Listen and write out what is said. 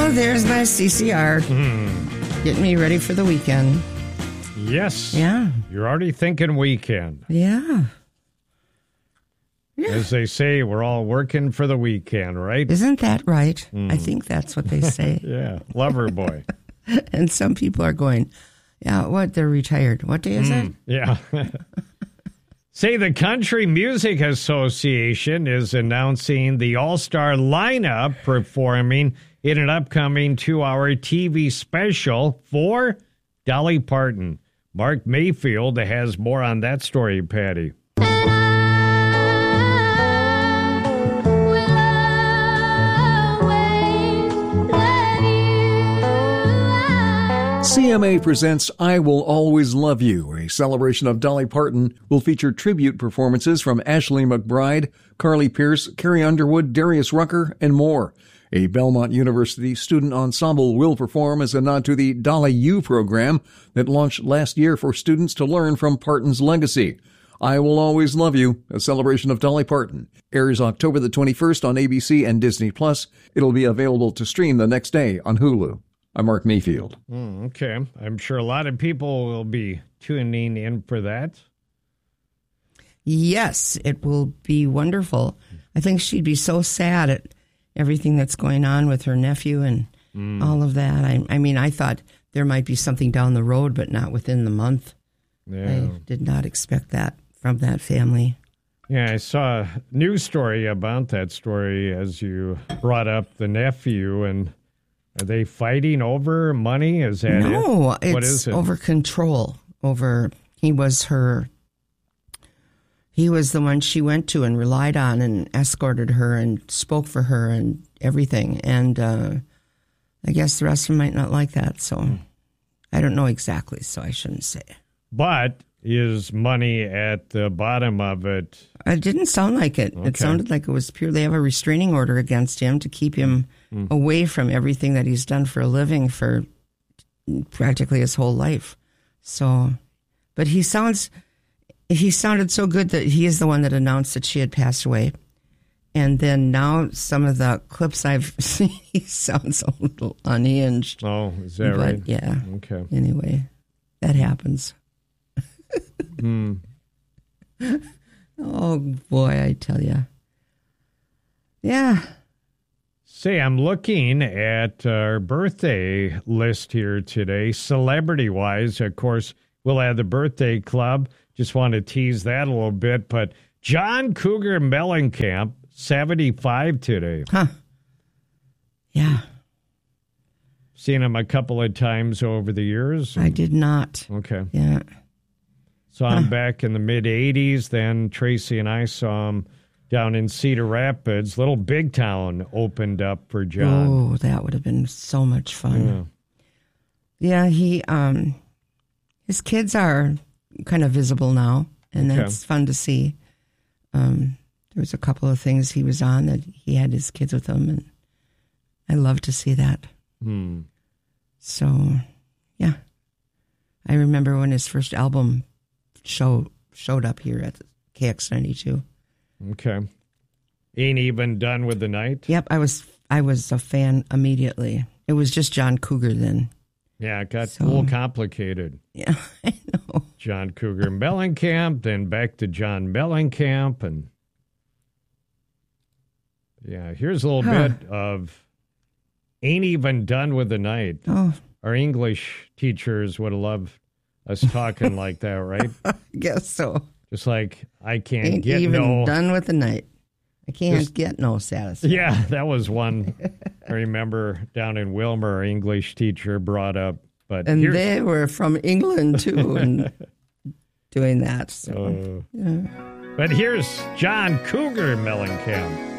Oh, there's my CCR. Getting me ready for the weekend. Yes. Yeah. You're already thinking weekend. Yeah. As they say, we're all working for the weekend, right? Isn't that right? I think that's what they say. Yeah. Lover boy. And some people are going, yeah, what? They're retired. What day is it? Yeah. Say the Country Music Association is announcing the all-star lineup performing in an upcoming 2-hour TV special for Dolly Parton. Mark Mayfield has more on that story, Patty. CMA presents I Will Always Love You, a celebration of Dolly Parton, will feature tribute performances from Ashley McBryde, Carly Pearce, Carrie Underwood, Darius Rucker, and more. A Belmont University student ensemble will perform as a nod to the Dolly U program that launched last year for students to learn from Parton's legacy. I Will Always Love You, a celebration of Dolly Parton, airs October the 21st on ABC and Disney+. It'll be available to stream the next day on Hulu. I'm Mark Mayfield. Okay. I'm sure a lot of people will be tuning in for that. Yes, it will be wonderful. I think she'd be so sad at everything that's going on with her nephew and all of that. I mean, I thought there might be something down the road, but not within the month. Yeah. I did not expect that from that family. Yeah, I saw a news story about that story as you brought up the nephew. And are they fighting over money? Is that No, it? What is it? Over control. He was the one she went to and relied on and escorted her and spoke for her and everything. And I guess the rest of them might not like that. So I don't know exactly, so I shouldn't say. But is money at the bottom of it? It didn't sound like it. Okay. It sounded like it was pure. They have a restraining order against him to keep him away from everything that he's done for a living for practically his whole life. So, but he sounded so good that he is the one that announced that she had passed away. And then now some of the clips I've seen, he sounds a little unhinged. Oh, is that right? Yeah. Okay. Anyway, that happens. Oh, boy, I tell you. Yeah. Say, I'm looking at our birthday list here today, celebrity-wise. Of course, we'll have the birthday club. Just want to tease that a little bit. But John Cougar Mellencamp, 75 today. Huh. Yeah. Seen him a couple of times over the years. I did not. Okay. Yeah. Saw him back in the mid-'80s. Then Tracy and I saw him down in Cedar Rapids. Little Big Town opened up for John. Oh, that would have been so much fun. Yeah, his kids are kind of visible now, and that's fun to see. There was a couple of things he was on that he had his kids with him, and I love to see that. So, yeah. I remember when his first album showed up here at the KX92. Okay. Ain't Even Done with the Night? Yep, I was a fan immediately. It was just John Cougar then. Yeah, it got a little complicated. Yeah, I know. John Cougar Mellencamp, then back to John Mellencamp. And yeah, here's a little bit of Ain't Even Done with the Night. Oh. Our English teachers would have loved us talking like that, right? I guess so. Just like, I can't Ain't get even no... done with the night. I can't get no satisfaction. Yeah, that was one I remember down in Wilmer, our English teacher brought up. And they were from England, too, and doing that. So. But here's John Cougar Mellencamp.